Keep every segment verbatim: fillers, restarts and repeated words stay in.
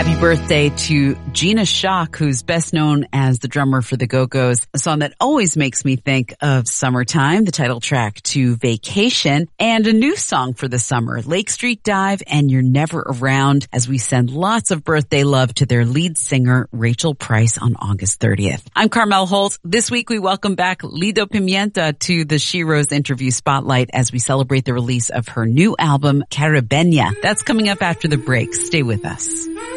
Happy birthday to Gina Schock, who's best known as the drummer for the Go-Go's, a song that always makes me think of summertime, the title track to Vacation, and a new song for the summer, Lake Street Dive and You're Never Around, as we send lots of birthday love to their lead singer, Rachel Price, on August thirtieth. I'm Carmel Holt. This week we welcome back Lido Pimienta to the She Rose interview spotlight as we celebrate the release of her new album, Caribeña. That's coming up after the break. Stay with us.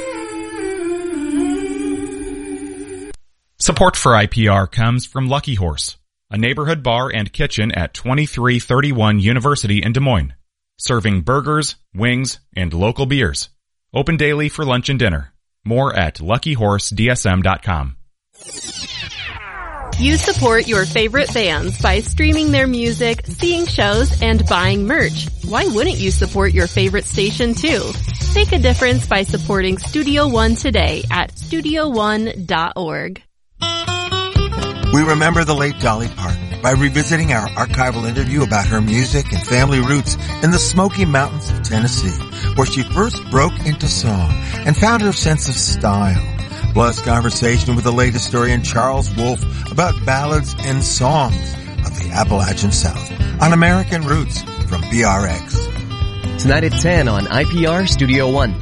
Support for I P R comes from Lucky Horse, a neighborhood bar and kitchen at twenty-three thirty-one University in Des Moines, serving burgers, wings, and local beers. Open daily for lunch and dinner. More at lucky horse d s m dot com. You support your favorite bands by streaming their music, seeing shows, and buying merch. Why wouldn't you support your favorite station too? Make a difference by supporting Studio One today at studio one dot org. We remember the late Dolly Parton by revisiting our archival interview about her music and family roots in the Smoky Mountains of Tennessee, where she first broke into song and found her sense of style. Plus conversation with the late historian Charles Wolfe about ballads and songs of the Appalachian South on American Roots from B R X. Tonight at ten on I P R Studio One.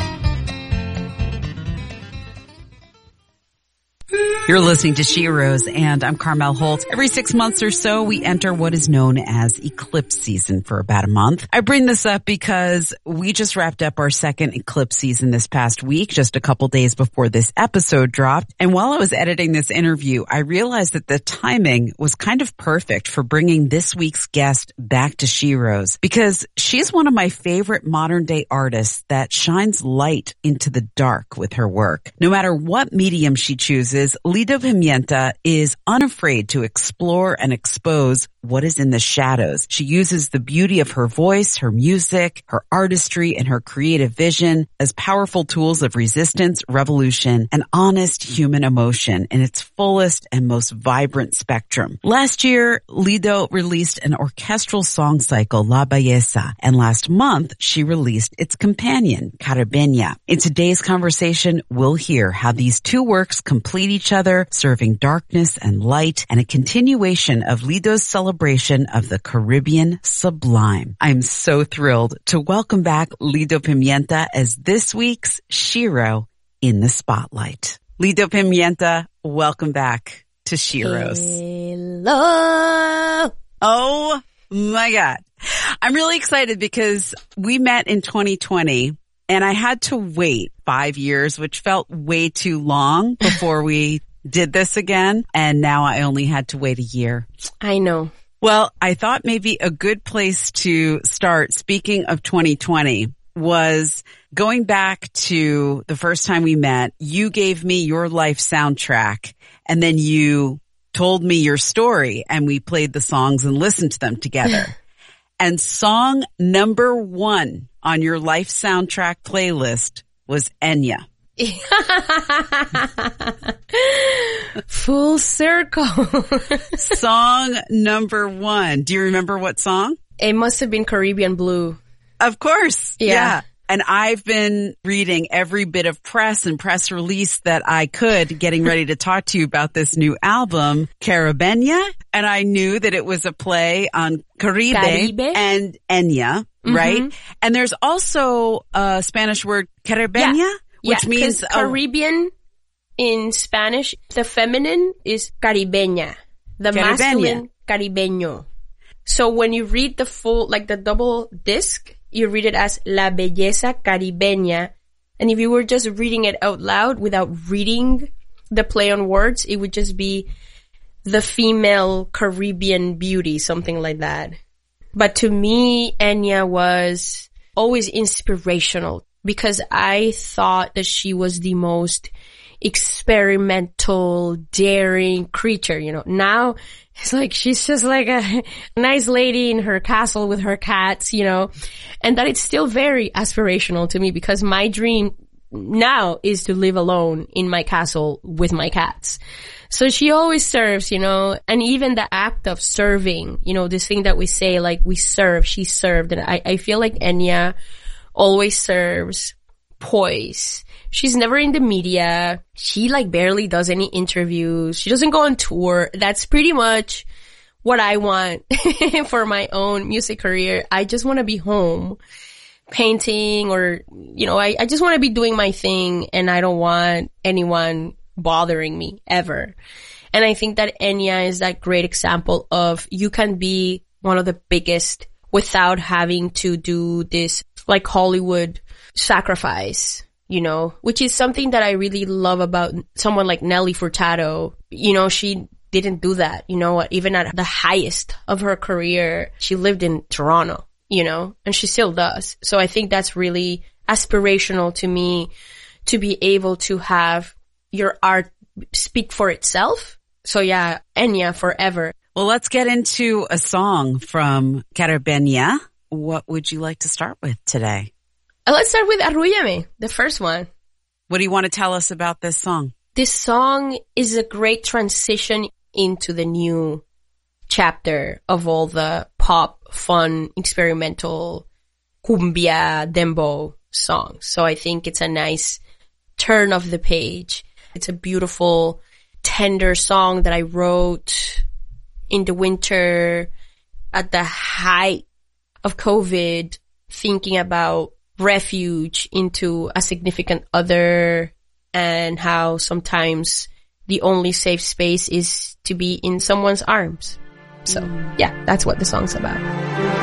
You're listening to She Rose, and I'm Carmel Holt. Every six months or so, we enter what is known as eclipse season for about a month. I bring this up because we just wrapped up our second eclipse season this past week, just a couple days before this episode dropped. And while I was editing this interview, I realized that the timing was kind of perfect for bringing this week's guest back to She Rose, because she's one of my favorite modern day artists that shines light into the dark with her work. No matter what medium she chooses, Lido Pimienta is unafraid to explore and expose what is in the shadows. She uses the beauty of her voice, her music, her artistry, and her creative vision as powerful tools of resistance, revolution, and honest human emotion in its fullest and most vibrant spectrum. Last year, Lido released an orchestral song cycle, La Belleza, and last month, she released its companion, Caribeña. In today's conversation, we'll hear how these two works complete each other, serving darkness and light, and a continuation of Lido's celebration of the Caribbean sublime. I'm so thrilled to welcome back Lido Pimienta as this week's Shiro in the Spotlight. Lido Pimienta, welcome back to She Rose. Hello. Oh my God. I'm really excited because we met in twenty twenty and I had to wait five years, which felt way too long before we did this again. And now I only had to wait a year. I know. Well, I thought maybe a good place to start, speaking of twenty twenty, was going back to the first time we met. You gave me your life soundtrack and then you told me your story and we played the songs and listened to them together. And song number one on your life soundtrack playlist was Enya. Full circle. Song number one. Do you remember what song? It must have been Caribbean Blue. Of course. Yeah. yeah. And I've been reading every bit of press and press release that I could, getting ready to talk to you about this new album, Caribeña. And I knew that it was a play on Caribe, Caribe. and Enya, mm-hmm. right? And there's also a Spanish word, Caribeña, yeah. which yeah, means Caribbean in Spanish. The feminine is Caribeña. The Caribeña. masculine, Caribeño. So when you read the full, like the double disc, you read it as La Belleza Caribeña. And if you were just reading it out loud without reading the play on words, it would just be the female Caribbean beauty, something like that. But to me, Enya was always inspirational because I thought that she was the most experimental, daring creature, you know. Now, it's like she's just like a nice lady in her castle with her cats, you know. And that it's still very aspirational to me because my dream now is to live alone in my castle with my cats. So she always serves, you know, and even the act of serving, you know, this thing that we say, like we serve, she served. And I, I feel like Enya always serves poise. She's never in the media. She like barely does any interviews. She doesn't go on tour. That's pretty much what I want for my own music career. I just want to be home painting or, you know, I, I just want to be doing my thing and I don't want anyone bothering me ever. And I think that Enya is that great example of you can be one of the biggest without having to do this like Hollywood sacrifice, you know, which is something that I really love about someone like Nelly Furtado. You know, she didn't do that, you know, even at the highest of her career, she lived in Toronto, you know, and she still does. So I think that's really aspirational to me to be able to have your art speak for itself. So yeah, Enya forever. Well, let's get into a song from Caribeña. What would you like to start with today? Uh, let's start with Arrúllame, the first one. What do you want to tell us about this song? This song is a great transition into the new chapter of all the pop, fun, experimental, cumbia, dembow songs. So I think it's a nice turn of the page. It's a beautiful, tender song that I wrote in the winter at the height of COVID, thinking about refuge into a significant other and how sometimes the only safe space is to be in someone's arms. So yeah, that's what the song's about.